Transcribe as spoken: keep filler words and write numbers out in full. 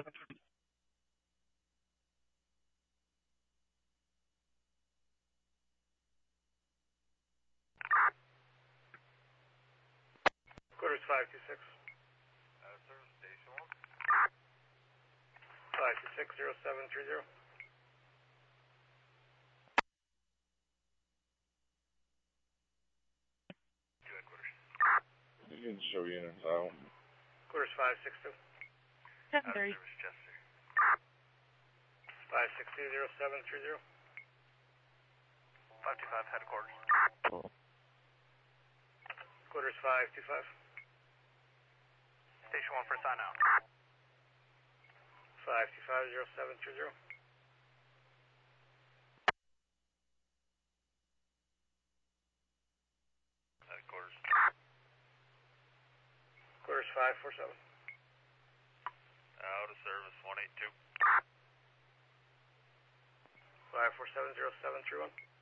seven. Quarters five two six. Uh, service station one. five two six zero seven three zero. Two headquarters. You can show units out. Quarters five six two. seven Out of thirty. service Chester. five six two zero seven three zero. five two five headquarters. Quarters five two five. Station one for sign out. five two five zero seven three zero. Headquarters. Quarters five four seven. Out of service one eight two. five four seven zero seven three one.